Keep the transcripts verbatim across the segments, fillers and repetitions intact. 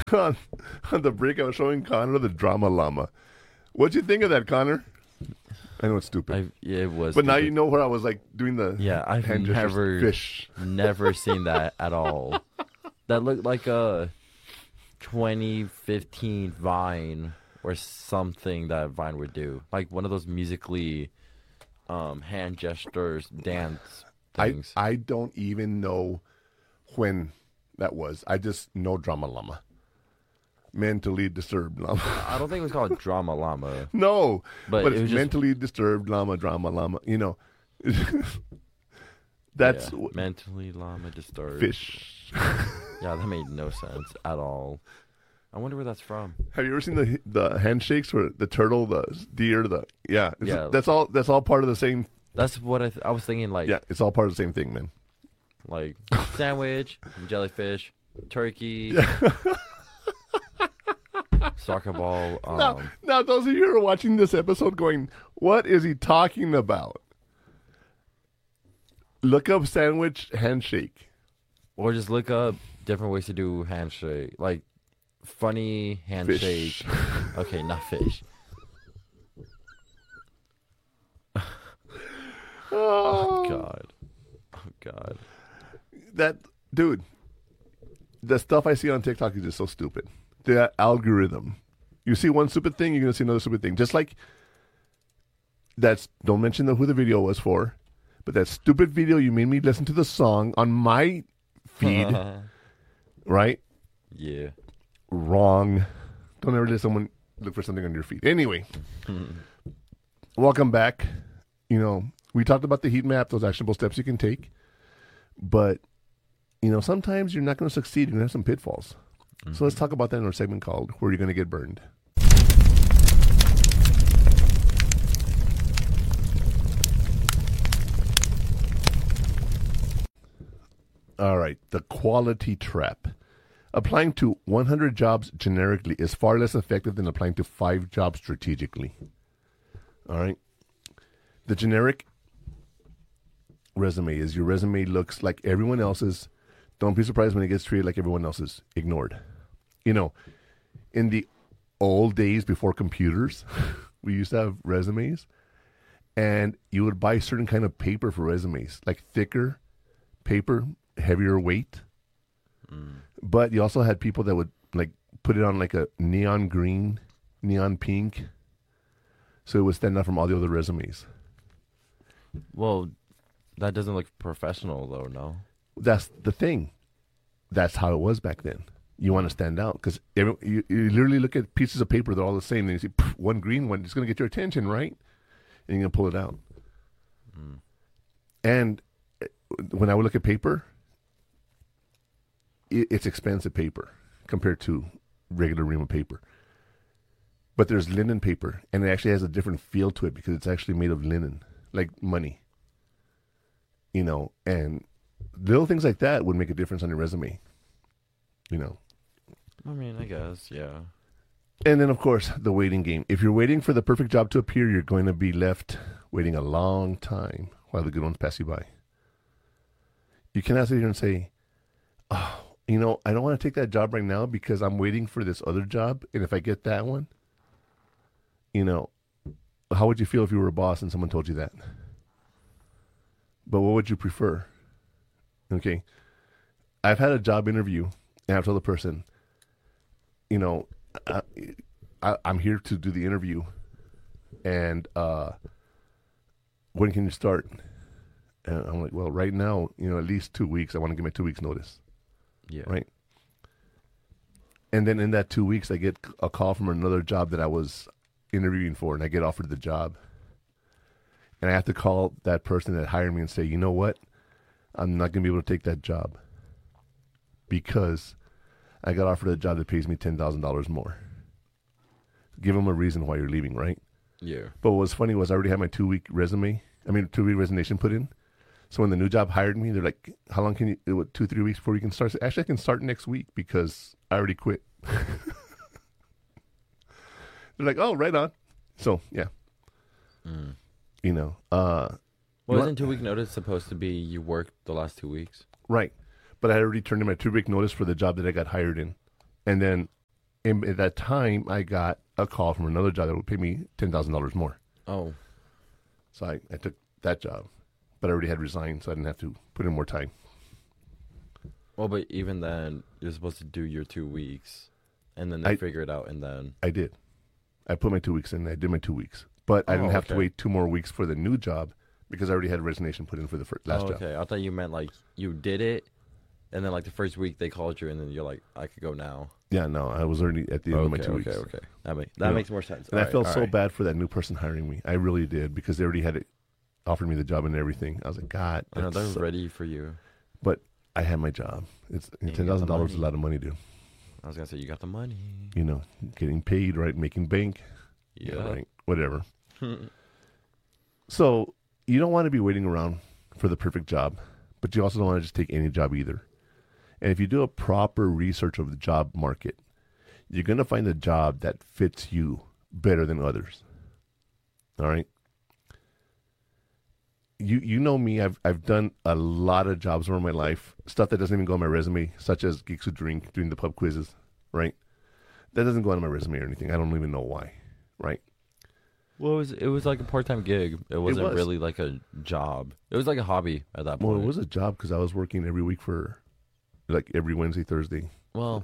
on, on the break, I was showing Connor the drama llama. What'd you think of that, Connor? I know it's stupid. I, yeah, it was. But stupid. now you know where I was like doing the Yeah, I've hand gestures, never, fish. never seen that at all. That looked like a twenty fifteen Vine or something that Vine would do. Like one of those musically um, hand gestures, dance things. I, I don't even know when that was. I just know drama llama. Mentally disturbed llama. I don't think it was called Drama Llama. No, but, but it it's was just, mentally disturbed llama, drama llama. You know, that's yeah, mentally llama disturbed. Fish. Yeah, that made no sense at all. I wonder where that's from. Have you ever seen the the handshakes where the turtle, the deer, the yeah, it's, Yeah. that's all. That's all part of the same. That's what I th- I was thinking. Like Yeah, it's all part of the same thing, man. like sandwich, jellyfish, turkey. Soccer ball. Um, now, now, those of you who are watching this episode going, what is he talking about? Look up sandwich handshake. Or just look up different ways to do handshake. Like, funny handshake. Fish. Okay, not fish. Oh, God. Oh, God. That, dude, the stuff I see on TikTok is just so stupid. The algorithm. You see one stupid thing, you're going to see another stupid thing. Just like, that's, don't mention the, who the video was for, but that stupid video you made me listen to the song on my feed, right? Yeah. Wrong. Don't ever let someone look for something on your feed. Anyway, welcome back. You know, we talked about the heat map, those actionable steps you can take, but, you know, sometimes you're not going to succeed. You're going to have some pitfalls. Mm-hmm. So let's talk about that in our segment called Where Are You Going to Get Burned? All right, the quality trap. Applying to one hundred jobs generically is far less effective than applying to five jobs strategically. All right? The generic resume is your resume looks like everyone else's. Don't be surprised when it gets treated like everyone else's. Ignored. You know, in the old days before computers, we used to have resumes, and you would buy certain kind of paper for resumes, like thicker paper, heavier weight. Mm. But you also had people that would like put it on like a neon green, neon pink, so it would stand out from all the other resumes. Well, that doesn't look professional, though, no? That's the thing. That's how it was back then. You want to stand out because you, you literally look at pieces of paper, they're all the same. And you see pff, one green one, it's going to get your attention, right? And you're going to pull it out. Mm. And when I would look at paper, it, it's expensive paper compared to regular ream of paper. But there's linen paper, and it actually has a different feel to it because it's actually made of linen, like money. You know, and little things like that would make a difference on your resume. You know. I mean, I guess, yeah. And then, of course, the waiting game. If you're waiting for the perfect job to appear, you're going to be left waiting a long time while the good ones pass you by. You cannot sit here and say, oh, you know, I don't want to take that job right now because I'm waiting for this other job. And if I get that one, you know, how would you feel if you were a boss and someone told you that? But what would you prefer? Okay. I've had a job interview and I've told the person, you know, I, I, I'm here to do the interview and uh, when can you start? And I'm like, well, right now, you know, at least two weeks. I want to give my two weeks notice. Yeah. Right. And then in that two weeks, I get a call from another job that I was interviewing for and I get offered the job. And I have to call that person that hired me and say, you know what? I'm not going to be able to take that job because I got offered a job that pays me ten thousand dollars more. Give them a reason why you're leaving, right? Yeah. But what was funny was I already had my two-week resume, I mean, two-week resignation put in. So when the new job hired me, they're like, how long can you, what, two, three weeks before you can start? I said, actually, I can start next week because I already quit. They're like, oh, right on. So, yeah. Mm. You know. Uh, well, isn't two-week notice supposed to be you worked the last two weeks? Right. But I had already turned in my two-week notice for the job that I got hired in. And then And at that time, I got a call from another job that would pay me ten thousand dollars more. Oh. So I, I took that job. But I already had resigned, so I didn't have to put in more time. Well, but even then, you're supposed to do your two weeks, and then they I- figure it out, and then... I did. I put my two weeks in. I did my two weeks. But I didn't Oh, have to okay. wait two more weeks for the new job because I already had a resignation put in for the fir- last oh, job. okay. I thought you meant, like, you did it, and then, like, the first week they called you, and then you're like, I could go now. Yeah, no, I was already at the end okay, of my two okay, weeks. okay. That, make, that You know, makes more sense. And I All right, felt all so right. bad for that new person hiring me. I really did because they already had it, offered me the job and everything. I was like, God. I know, that they're sucks." ready for you. But I had my job. It's you got ten thousand the dollars is a money. lot of money, dude. I was going to say, you got the money. You know, getting paid, right? Making bank. Yeah. Yeah, right. Whatever. So you don't want to be waiting around for the perfect job, but you also don't want to just take any job either. And if you do a proper research of the job market, you're going to find a job that fits you better than others. All right. You you know me. I've I've done a lot of jobs over my life, stuff that doesn't even go on my resume, such as Geeks Who Drink, doing the pub quizzes, right? That doesn't go on my resume or anything. I don't even know why, right? Well, it was, it was like a part-time gig. It wasn't was. really like a job. It was like a hobby at that point. Well, it was a job because I was working every week for, like, every Wednesday, Thursday. Well,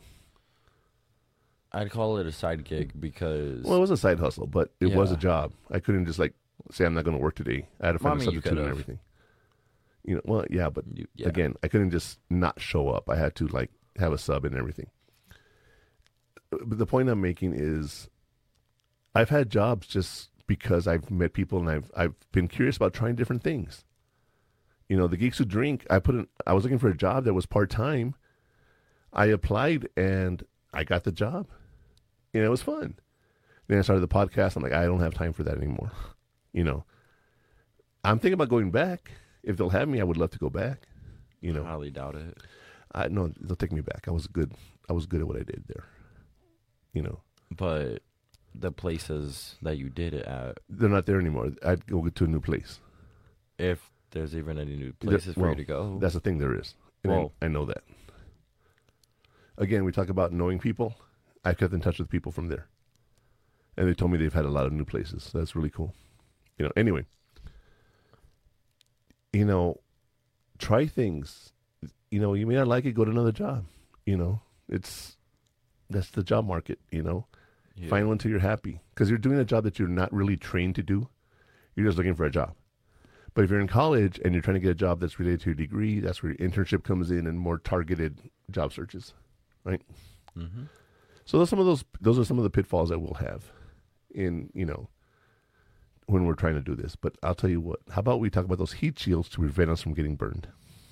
I'd call it a side gig because... Well, it was a side hustle, but it was a Yeah. job. I couldn't just, like, say I'm not going to work today. I had to Well, find I a mean, you substitute and could've. everything. You know, well, yeah, but You- yeah. again, I couldn't just not show up. I had to, like, have a sub and everything. But the point I'm making is I've had jobs just because I've met people and I've I've been curious about trying different things. You know, the Geeks Who Drink, I put in, I was looking for a job that was part-time. I applied and I got the job. You know, it was fun. Then I started the podcast. I'm like, I don't have time for that anymore. You know, I'm thinking about going back. If they'll have me, I would love to go back. You I know, highly doubt it. I no, they'll take me back. I was good. I was good at what I did there. You know, But the places that you did it at, they're not there anymore. I'd go to a new place. if there's even any new places for well, you to go. That's the thing. There is. And I- Well- I, know that. Again, we talk about knowing people. I kept in touch with people from there, and they told me they've had a lot of new places. So that's really cool. You know. Anyway, you know, try things. You know, you may not like it. Go to another job. You know, it's that's the job market. You know, Yeah. find one till you're happy because you're doing a job that you're not really trained to do. You're just looking for a job. But if you're in college and you're trying to get a job that's related to your degree, that's where your internship comes in and more targeted job searches, right? Mm-hmm. So those some of those those are some of the pitfalls that we'll have in, you know, when we're trying to do this. But I'll tell you what, how about we talk about those heat shields to prevent us from getting burned?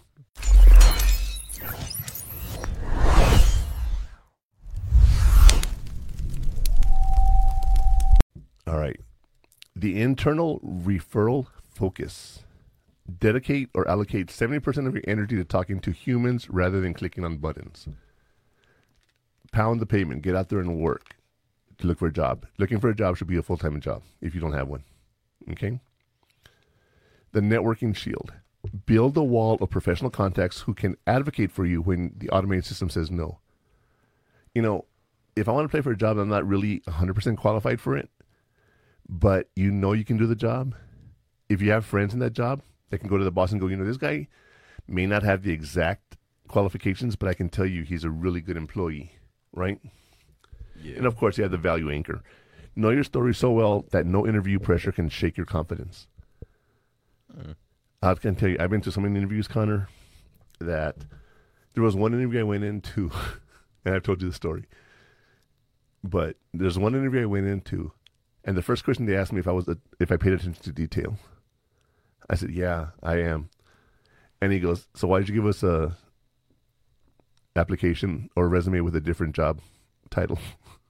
All right. The internal referral focus. Dedicate or allocate seventy percent of your energy to talking to humans rather than clicking on buttons. Pound the pavement. Get out there and work to look for a job. Looking for a job should be a full-time job if you don't have one. Okay? The networking shield. Build a wall of professional contacts who can advocate for you when the automated system says no. You know, if I want to play for a job, I'm not really one hundred percent qualified for it, but you know you can do the job. If you have friends in that job, they can go to the boss and go, you know, this guy may not have the exact qualifications, but I can tell you he's a really good employee, right? Yeah. And of course, you have the value anchor. Know your story so well that no interview pressure can shake your confidence. Mm. I can tell you, I've been to so many interviews, Connor, that there was one interview I went into, and I've told you the story, but there's one interview I went into, and the first question they asked me if I was a, if I paid attention to detail. I said, yeah, I am. And he goes, so why did you give us a application or resume with a different job title?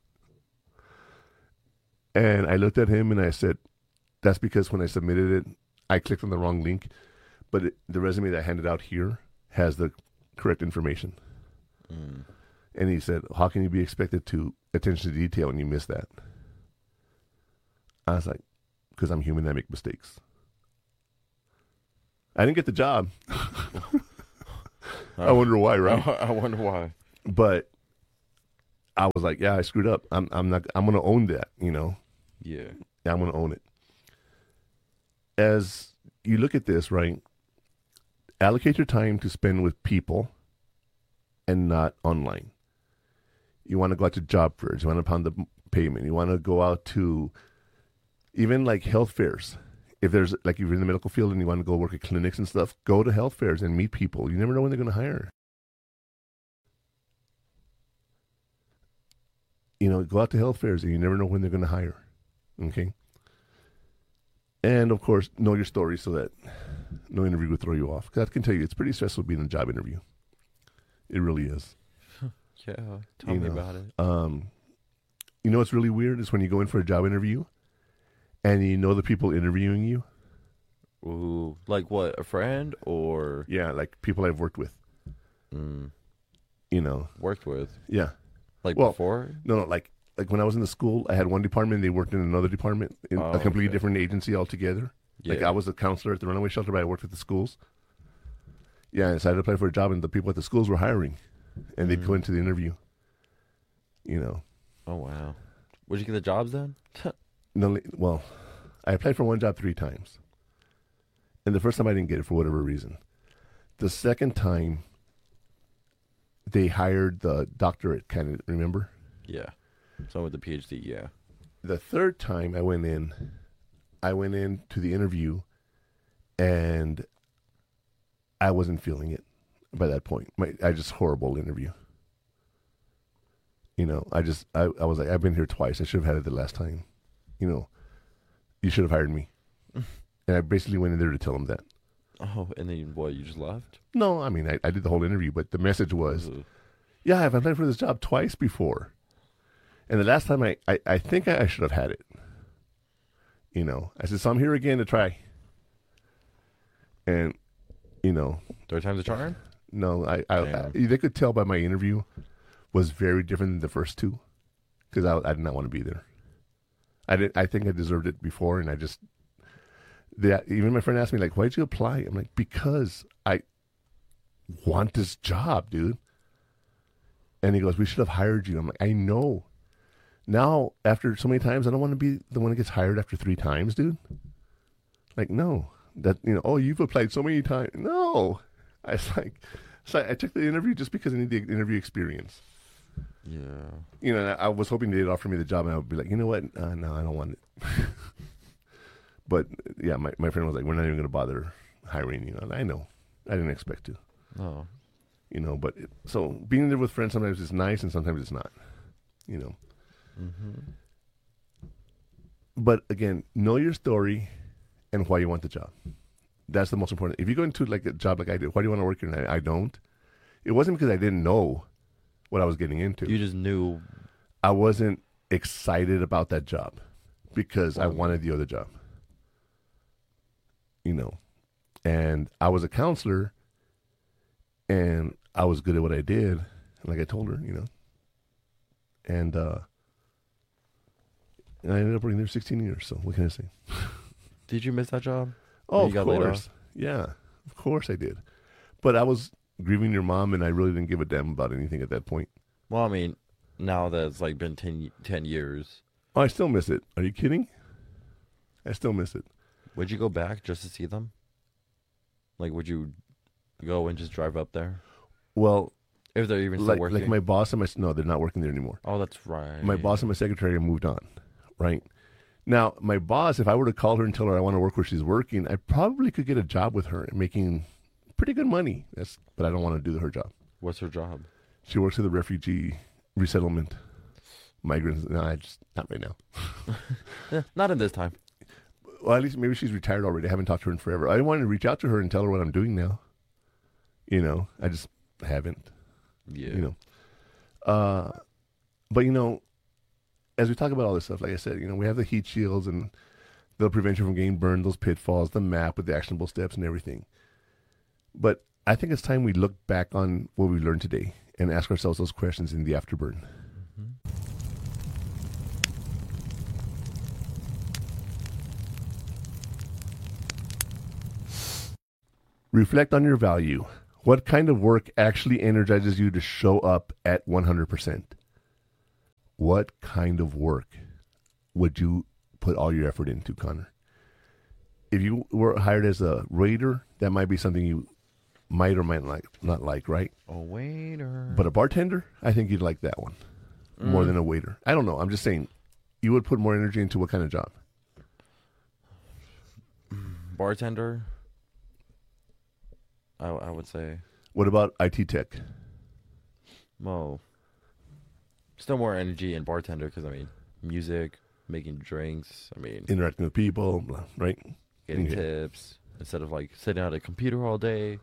And I looked at him and I said, that's because when I submitted it, I clicked on the wrong link, but it, the resume that I handed out here has the correct information. Mm. And he said, how can you be expected to attention to detail when you miss that? I was like, because I'm human, I make mistakes. I didn't get the job. I wonder why, right? I wonder why. But I was like, yeah, I screwed up. I'm I'm not. I'm gonna own that. You know. Yeah. Yeah, I'm gonna own it. As you look at this, right? Allocate your time to spend with people, and not online. You want to go out to job fairs. You want to pound the pavement. You want to go out to even like health fairs. If there's like if you're in the medical field and you want to go work at clinics and stuff, go to health fairs and meet people. You never know when they're going to hire. You know, go out to health fairs and you never know when they're going to hire. Okay. And of course, know your story so that no interview will throw you off. Because I can tell you, it's pretty stressful being in a job interview. It really is. Yeah, tell you me know, about it. Um, you know what's really weird is when you go in for a job interview and you know the people interviewing you. Ooh, like what? A friend or Yeah, like people I've worked with. mm, You know. worked with? Yeah. Like Well, before? No, no, like like when I was in the school, I had one department, they worked in another department, in Oh, a completely okay. different agency altogether. Yeah. Like I was a counselor at the runaway shelter, but I worked at the schools. Yeah, I decided to apply for a job, and the people at the schools were hiring, and they'd Mm. go into the interview. You know. Oh wow. Would you get the jobs then? No, well, I applied for one job three times. And the first time I didn't get it for whatever reason. The second time, they hired the doctorate candidate, remember? Yeah. Someone with a PhD, yeah. The third time I went in, I went in to the interview, and I wasn't feeling it by that point. My, I just horrible interview. You know, I just, I, I was like, I've been here twice. I should have had it the last time. You know, you should have hired me. And I basically went in there to tell them that. Oh, and then what, you just left? No, I mean, I, I did the whole interview, but the message was, Ooh. yeah, I've applied for this job twice before. And the last time I, I, I think I, I should have had it. You know, I said, so I'm here again to try. And, you know, Third time's a charm? no, I, I, I Damn. they could tell by my interview was very different than the first two, because I, I did not want to be there. I did. I think I deserved it before, and I just. They, even my friend asked me, like, why'd you apply? I'm like, because I want this job, dude. And he goes, we should have hired you. I'm like, I know. Now, after so many times, I don't want to be the one that gets hired after three times, dude. Like, no. That, you know, oh, you've applied so many times. No. I was like, so I took the interview just because I need the interview experience. Yeah. You know, I was hoping they'd offer me the job, and I would be like, you know what? Uh, no, I don't want it. But, yeah, my, my friend was like, we're not even going to bother hiring you. And I know. I didn't expect to. Oh. You know, but, it, so, being there with friends sometimes is nice, and sometimes it's not. You know. Mm-hmm. But, again, know your story and why you want the job. That's the most important. If you go into, like, a job like I did, why do you want to work here? And I, I don't. It wasn't because I didn't know what I was getting into. You just knew. I wasn't excited about that job because I Wow. wanted the other job. You know, and I was a counselor, and I was good at what I did, like I told her, you know. And uh, and I ended up working there sixteen years. So what can I say? Did you miss that job? Oh, you of got laid course, yeah, of course I did. But I was grieving your mom, and I really didn't give a damn about anything at that point. Well, I mean, now that it's like been ten, ten years, Oh, I still miss it. Are you kidding? I still miss it. would you go back just to see them? Like, would you go and just drive up there? Well, If they're even still like working? like my boss and my no, they're not working there anymore. Oh, that's right. My boss and my secretary have moved on, right? Now, my boss, if I were to call her and tell her I want to work where she's working, I probably could get a job with her and making pretty good money. That's, but I don't want to do her job. What's her job? She works at the refugee resettlement, migrants. No, I just not right now. Eh, not in this time. Well, at least maybe she's retired already. I haven't talked to her in forever. I wanted to reach out to her and tell her what I'm doing now. You know, I just haven't. Yeah. You know, uh, but you know, as we talk about all this stuff, like I said, you know, we have the heat shields and the prevention from getting burned, those pitfalls, the map with the actionable steps and everything. But I think it's time we look back on what we learned today and ask ourselves those questions in the afterburn. Mm-hmm. Reflect on your value. What kind of work actually energizes you to show up at one hundred percent? what kind of work would you put all your effort into, Connor? If you were hired as a waiter, that might be something you might or might like, not like, right? A waiter. But a bartender, I think you'd like that one more Mm. than a waiter. I don't know. I'm just saying, you would put more energy into what kind of job? Bartender. I I would say. What about I T tech? Well, still more energy in bartender because I mean, music, making drinks. I mean, Interacting with people, blah, right? getting Okay. tips instead of like sitting at a computer all day.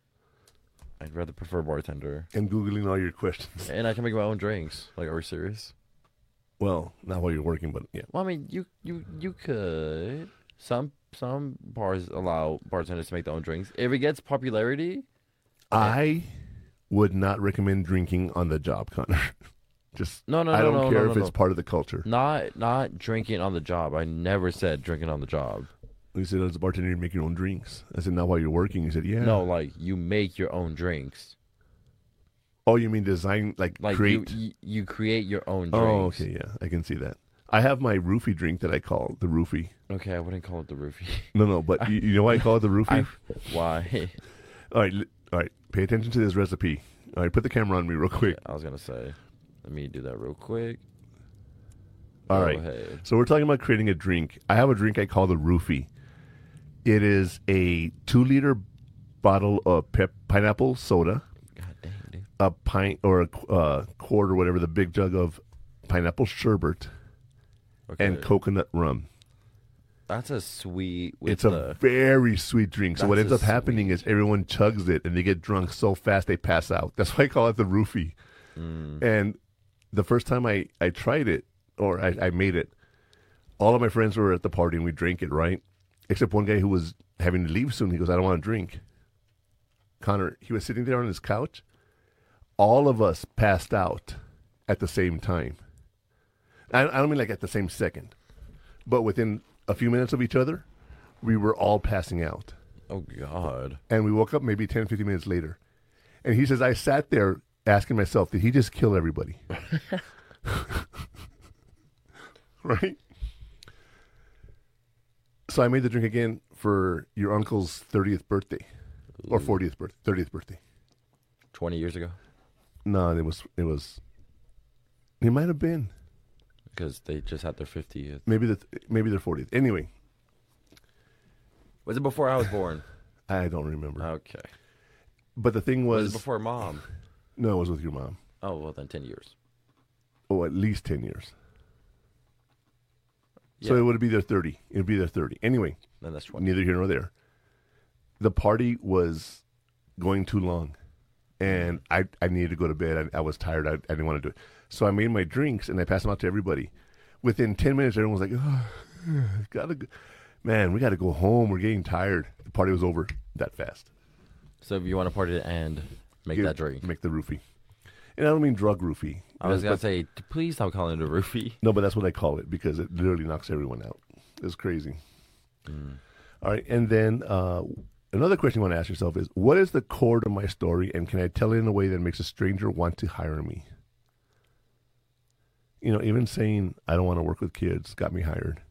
I'd rather prefer bartender, And Googling all your questions. and I can make my own drinks. Like, are we serious? Well, not while you're working, but yeah. Well, I mean, you you you could. Some some bars allow bartenders to make their own drinks. If it gets popularity, I would not recommend drinking on the job, Connor. Just no, no, I no, don't no, care no, if no, it's no. part of the culture. Not not drinking on the job. I never said drinking on the job. You said as a bartender, you make your own drinks. I said, not while you're working. You said, yeah. No, like you make your own drinks. Oh, you mean design, like, Like create? you, you you create your own drinks. Oh, okay, yeah, I can see that. I have my roofie drink that I call the roofie. Okay, I wouldn't call it the roofie. No, no, but you, you know why I call it the roofie? I, why? All right, li- all right. Pay attention to this recipe. All right, put the camera on me real quick. I was gonna say, let me do that real quick. All Go right. ahead. So we're talking about creating a drink. I have a drink I call the roofie. It is a two-liter bottle of pep- pineapple soda, God dang, dude. a pint or a qu- uh, quart or whatever, the big jug of pineapple sherbet, Okay. and coconut rum. That's a sweet. With It's a the, very sweet drink. So what That's ends a up happening is everyone chugs it and they get drunk so fast they pass out. That's why I call it the roofie. mm, And the first time I, I tried it, or I, I made it, all of my friends were at the party and we drank it, right? Except one guy who was having to leave soon. He goes, I don't want to drink. Connor, he was sitting there on his couch. All of us passed out at the same time. I, I don't mean like at the same second, but within a few minutes of each other, we were all passing out. oh God. And we woke up maybe ten, fifteen minutes later. And he says, I sat there asking myself, did he just kill everybody? Right? So I made the drink again for your uncle's thirtieth birthday. Or fortieth birthday, thirtieth birthday. Twenty years ago, No, it was, it was, it might have been. because they just had their fiftieth. Maybe the, maybe their fortieth. Anyway, Was it before I was born? I don't remember. Okay. But the thing Was was, it before mom? no, it was with your mom. Oh well, then ten years. Oh, at least ten years. So Yeah. it would be their thirty. It would be their thirty. Anyway, Then that's twenty. neither here nor there. The party was going too long, and I, I needed to go to bed. I, I was tired. I, I didn't want to do it. So I made my drinks, and I passed them out to everybody. Within ten minutes, everyone was like, oh, gotta go. Man, we got to go home. We're getting tired. The party was over that fast. So if you want a party to end, make Get- that drink. Make the roofie. And I don't mean drug roofie. I was gonna But- say, please stop calling it a roofie. No, but that's what I call it because it literally knocks everyone out. It's crazy. All right. And then uh, another question you want to ask yourself is, what is the core to my story, and can I tell it in a way that makes a stranger want to hire me? You know, even saying I don't want to work with kids got me hired.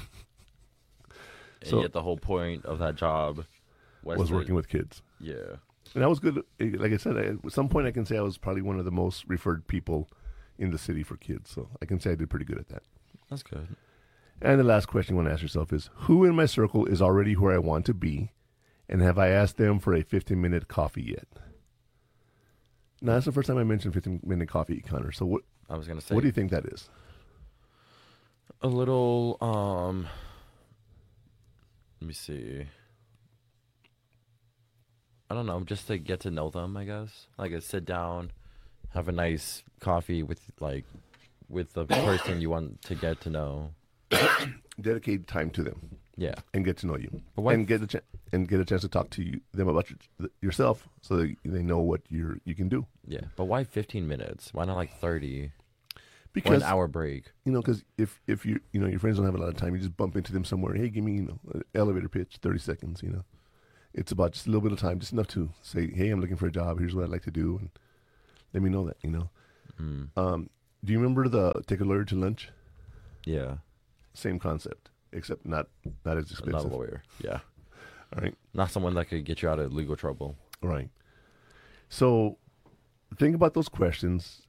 And So- yet the whole point of that job was, was to- working with kids. Yeah. And I was good. Like I said, at some point I can say I was probably one of the most referred people in the city for kids. So I can say I did pretty good at that. That's good. And the last question you want to ask yourself is, who in my circle is already where I want to be? And have I asked them for a fifteen-minute coffee yet? Now, that's the first time I mentioned fifteen-minute coffee, Connor. So what, I was gonna say what do you think that is? a little. Um. Let me see. I don't know, just to get to know them, I guess. Like a sit down, have a nice coffee with like with the person you want to get to know. Dedicate time to them Yeah. and get to know you. But why- And get, a ch- and get a chance to talk to you, them about your, yourself so that they know what you're, you can do. Yeah. But why fifteen minutes? Why not like thirty? Or Because an hour break? you know, because if if you you know your friends don't have a lot of time, you just bump into them somewhere. Hey, give me you know an elevator pitch, thirty seconds. You know, it's about just a little bit of time, just enough to say, hey, I'm looking for a job. Here's what I'd like to do, and let me know that. You know, Mm. um, Do you remember the take a lawyer to lunch? Yeah. Same concept, except not not as Not expensive. a lawyer. Yeah. All right. Not someone that could get you out of legal trouble. Right. So think about those questions